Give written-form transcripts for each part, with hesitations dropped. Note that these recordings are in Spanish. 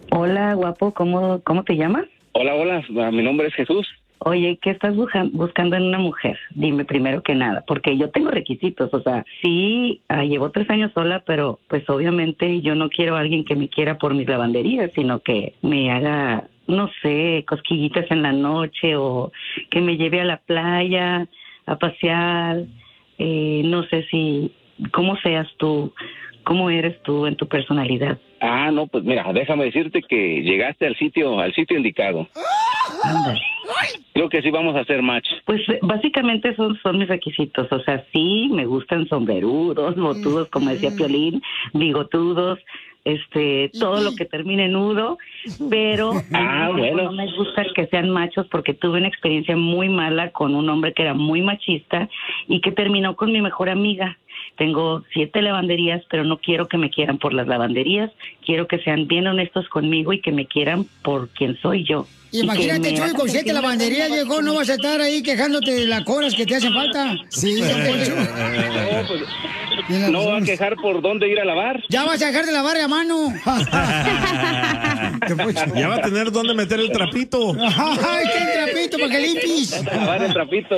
Hola, guapo, ¿cómo te llamas? Hola, hola, mi nombre es Jesús. Oye, ¿qué estás buscando en una mujer? Dime primero que nada, porque yo tengo requisitos, o sea, sí, llevo 3 años sola, pero pues obviamente yo no quiero a alguien que me quiera por mis lavanderías, sino que me haga, no sé, cosquillitas en la noche o que me lleve a la playa a pasear, no sé si, cómo seas tú, cómo eres tú en tu personalidad. No, pues mira, déjame decirte que llegaste al sitio indicado. Anda. Creo que sí vamos a hacer match. Pues básicamente son mis requisitos, o sea, sí me gustan sombrerudos, botudos, como decía Piolín, bigotudos, todo lo que termine en nudo, pero Bueno. no me gusta que sean machos porque tuve una experiencia muy mala con un hombre que era muy machista y que terminó con mi mejor amiga. Tengo 7 lavanderías, pero no quiero que me quieran por las lavanderías, quiero que sean bien honestos conmigo y que me quieran por quien soy yo. Imagínate, Choy, con 7 lavanderías, viejo, no vas a estar ahí quejándote de las cobras que te hacen falta. Sí, don Poncho. No va a quejar por dónde ir a lavar. Ya vas a dejar de lavar a mano. Ya va a tener dónde meter el trapito. ¡Ay, qué trapito para que limpies! Lavar el trapito.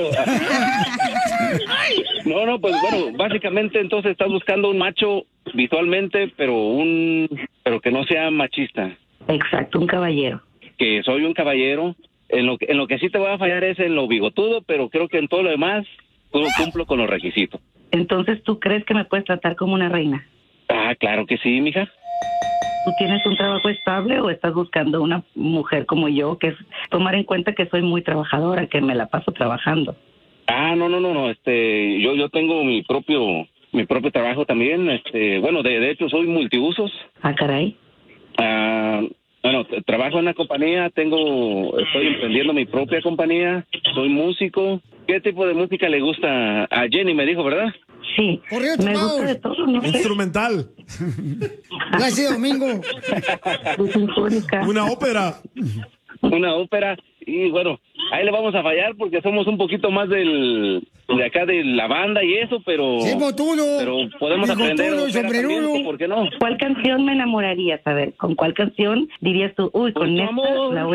No, pues bueno, básicamente entonces estás buscando un macho visualmente, pero que no sea machista. Exacto, un caballero. Que soy un caballero. En lo que sí te voy a fallar es en lo bigotudo, pero creo que en todo lo demás cumplo con los requisitos. Entonces, ¿tú crees que me puedes tratar como una reina? Claro que sí, mija. ¿Tú tienes un trabajo estable o estás buscando una mujer como yo, que es tomar en cuenta que soy muy trabajadora, que me la paso trabajando? No. Yo tengo mi propio trabajo también. Bueno, de hecho soy multiusos. Caray. Bueno, trabajo en una compañía, estoy emprendiendo mi propia compañía, soy músico. ¿Qué tipo de música le gusta a Jenny? Me dijo, ¿verdad? Sí, me gusta de todo, no sé. Instrumental. Gracias, Domingo. Sinfónica. Una ópera. Una ópera. Y bueno, ahí le vamos a fallar porque somos un poquito más de acá de la banda y eso, pero... Sí, botudo. Pero podemos aprender Bigotudo y sombrerudo. ¿por qué no? ¿Cuál canción me enamorarías? A ver, ¿con cuál canción dirías tú, uy, con esta la voy